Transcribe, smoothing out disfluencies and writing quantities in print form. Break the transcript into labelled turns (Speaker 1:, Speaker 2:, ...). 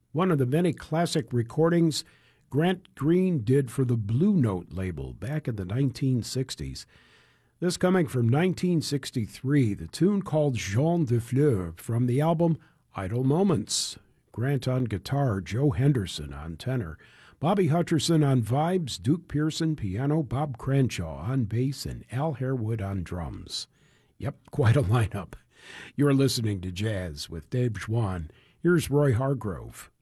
Speaker 1: one of the many classic recordings Grant Green did for the Blue Note label back in the 1960s. This coming from 1963, the tune called Jean de Fleur from the album Idle Moments. Grant on guitar, Joe Henderson on tenor, Bobby Hutcherson on vibes, Duke Pearson piano, Bob Cranshaw on bass, and Al Harewood on drums. Yep, quite a lineup. You're listening to Jazz with Dave Schwann. Here's Roy Hargrove.